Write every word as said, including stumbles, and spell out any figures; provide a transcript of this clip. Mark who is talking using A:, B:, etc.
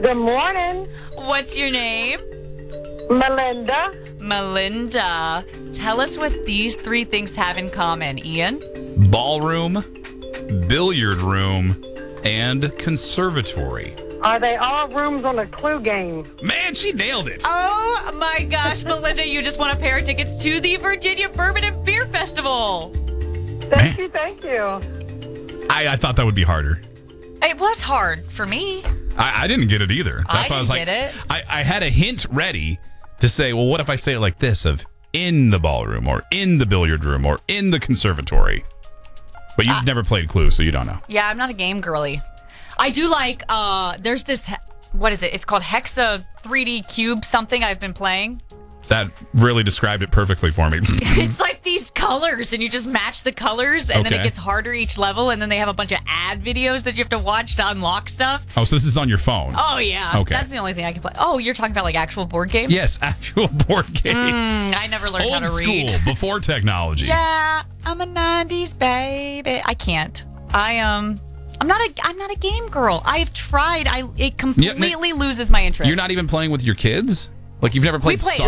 A: Good morning,
B: What's your name?
A: Melinda.
B: Melinda. Tell us what these three things have in common, Ian.
C: Ballroom, billiard room, and conservatory.
A: Are they all rooms on a clue game?
C: Man, she nailed it.
B: Oh my gosh, Melinda, you just won a pair of tickets to the Virginia Bourbon and Beer Festival.
A: Thank you, thank you.
C: I, I thought that would be harder.
B: It was hard for me.
C: I, I didn't get it either. That's
B: I
C: why I was
B: didn't
C: like,
B: get it.
C: I, I had a hint ready to say, well, what if I say it like this of in the ballroom or in the billiard room or in the conservatory? But you've
B: Uh,
C: never played Clue, so you don't know.
B: Yeah, I'm not a game girly. I do like, uh, there's this, he- what is it? It's called Hexa three D Cube something I've been playing.
C: That really described it perfectly for me.
B: It's like these colors, and you just match the colors, and then
C: Okay.
B: it gets harder each level, and then they have a bunch of ad videos that you have to watch to unlock stuff.
C: Oh, so this is on your phone?
B: Oh, yeah.
C: Okay.
B: That's the only thing I can play. Oh, you're talking about like actual board games?
C: Yes, actual board games.
B: Mm, I never learned how
C: Old
B: to
C: school,
B: read.
C: before technology.
B: Yeah, I'm a nineties baby. I can't. I um I'm not a I'm not a game girl. I've tried. I it completely loses my interest.
C: You're not even playing with your kids? Like, you've never played
B: play-